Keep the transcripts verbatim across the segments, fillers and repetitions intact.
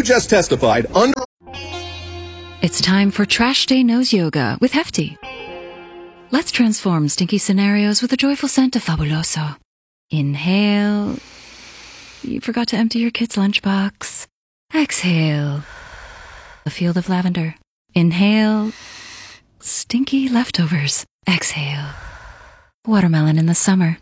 just testified under... It's time for Trash Day Nose Yoga with Hefty. Let's transform stinky scenarios with a joyful scent of Fabuloso. Inhale. You forgot to empty your kid's lunchbox. Exhale. A field of lavender. Inhale. Stinky leftovers. Exhale. Watermelon in the summer.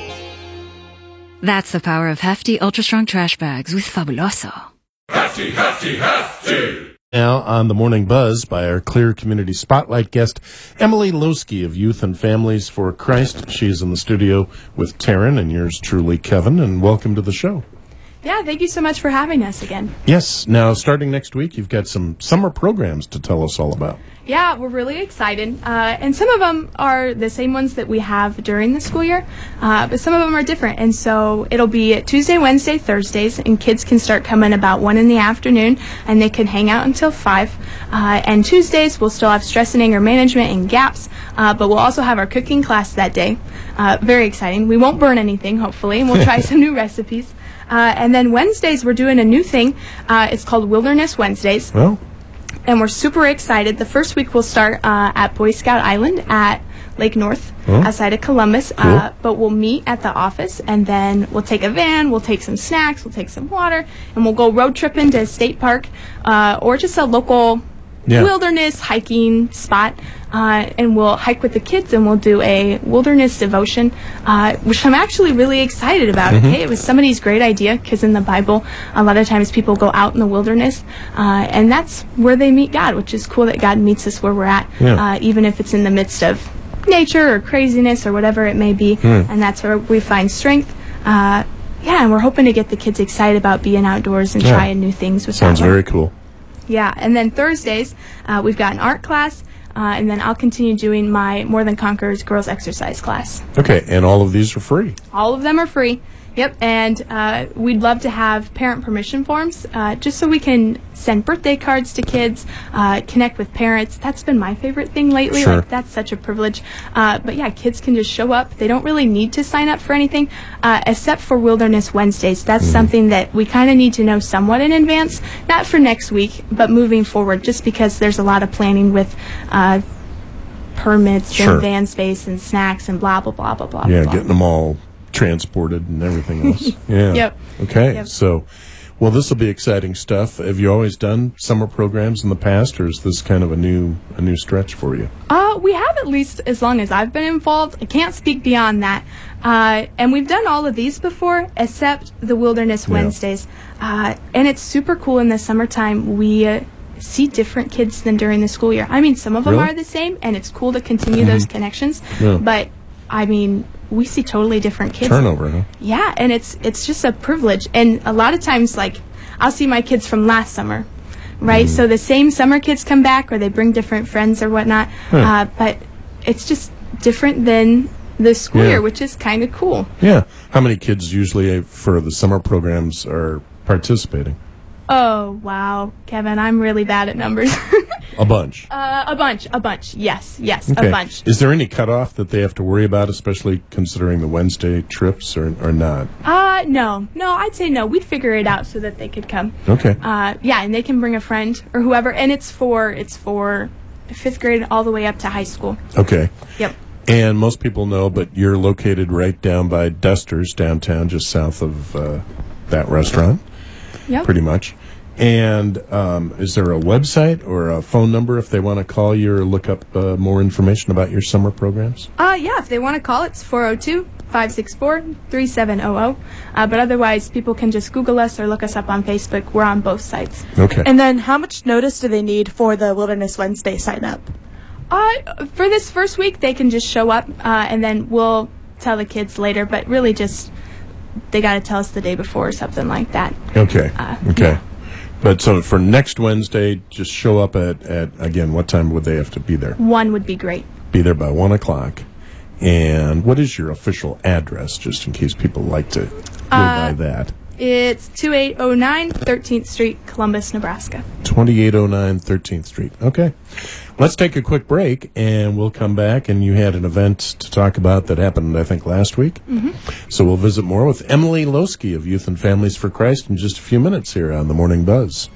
That's the power of Hefty Ultra Strong Trash Bags with Fabuloso. Hefty, Hefty, Hefty! Now on the Morning Buzz by our Clear Community Spotlight guest, Emily Losky of Youth and Families for Christ. She's in the studio with Taryn and yours truly, Kevin, and welcome to the show. Yeah, thank you so much for having us again. Yes. Now, starting next week, you've got some summer programs to tell us all about. Yeah, we're really excited. Uh, and some of them are the same ones that we have during the school year, uh, but some of them are different. And so it'll be Tuesday, Wednesday, Thursdays, and kids can start coming about one in the afternoon, and they can hang out until five. Uh, and Tuesdays, we'll still have stress and anger management and GAPS, uh, but we'll also have our cooking class that day. Uh, very exciting. We won't burn anything, hopefully, and we'll try some new recipes. Uh, and then Wednesdays, we're doing a new thing. Uh, it's called Wilderness Wednesdays. Well, and we're super excited. The first week we'll start uh, at Boy Scout Island at Lake North, oh. outside of Columbus. Cool. Uh, but we'll meet at the office, and then we'll take a van, we'll take some snacks, we'll take some water, and we'll go road tripping to a state park uh, or just a local yeah. wilderness hiking spot. Uh, and we'll hike with the kids, and we'll do a wilderness devotion, uh, which I'm actually really excited about. Mm-hmm. Okay, it was somebody's great idea, because in the Bible, a lot of times people go out in the wilderness, uh, and that's where they meet God, which is cool that God meets us where we're at, yeah. uh, even if it's in the midst of nature or craziness or whatever it may be, mm. and that's where we find strength. Uh, yeah, and we're hoping to get the kids excited about being outdoors and yeah. trying new things with Sounds that one. very cool. Yeah, and then Thursdays, uh, we've got an art class. Uh, and then I'll continue doing my More Than Conquerors girls exercise class. Okay, and all of these are free. All of them are free. Yep, and uh, we'd love to have parent permission forms, uh, just so we can send birthday cards to kids, uh, connect with parents. That's been my favorite thing lately. Sure. Like, that's such a privilege. Uh, but yeah, kids can just show up. They don't really need to sign up for anything, uh, except for Wilderness Wednesdays. That's mm. something that we kind of need to know somewhat in advance, not for next week, but moving forward, just because there's a lot of planning with uh, permits sure. and van space and snacks and blah, blah, blah, blah, blah. Yeah, blah. getting them all transported and everything else. Yeah. Yep. Okay. Yep. So, well, this will be exciting stuff. Have you always done summer programs in the past, or is this kind of a new a new stretch for you? Uh, we have at least as long as I've been involved. I can't speak beyond that. Uh, and we've done all of these before, except the Wilderness Yeah. Wednesdays. Uh, and it's super cool in the summertime. We uh, see different kids than during the school year. I mean, some of them Really? are the same, and it's cool to continue Mm-hmm. those connections. Yeah. But, I mean, we see totally different kids. Turnover, huh? Yeah, and it's it's just a privilege. And a lot of times, like, I'll see my kids from last summer, right? Mm. So the same summer kids come back, or they bring different friends or whatnot. Huh. Uh, but it's just different than the school Yeah. year, which is kind of cool. Yeah. How many kids usually uh, for the summer programs are participating? Oh, wow, Kevin, I'm really bad at numbers. A bunch. uh, a bunch, a bunch. Yes, yes, Okay. a bunch. Is there any cutoff that they have to worry about, especially considering the Wednesday trips, or, or not? Uh, no, no, I'd say no. We'd figure it out so that they could come. Okay. Uh, yeah, and they can bring a friend or whoever, and it's for it's for fifth grade all the way up to high school. Okay. Yep. And most people know, but you're located right down by Duster's downtown, just south of uh, that restaurant, Yep. pretty much. And um, is there a website or a phone number if they want to call you or look up uh, more information about your summer programs? Uh, yeah, if they want to call, it's four oh two, five six four, three seven zero zero. Uh, but otherwise, people can just Google us or look us up on Facebook. We're on both sites. Okay. And then how much notice do they need for the Wilderness Wednesday sign up? Uh, for this first week, they can just show up, uh, and then we'll tell the kids later. But really, just they got to tell us the day before or something like that. Okay. Uh, okay. yeah. But so for next Wednesday, just show up at, at, again, what time would they have to be there? One would be great. Be there by one o'clock. And what is your official address, just in case people like to go Uh, by that? It's two eight oh nine thirteenth Street, Columbus, Nebraska. twenty-eight oh nine thirteenth Street. Okay. Let's take a quick break, and we'll come back. And you had an event to talk about that happened, I think, last week. Mm-hmm. So we'll visit more with Emily Losky of Youth and Families for Christ in just a few minutes here on The Morning Buzz.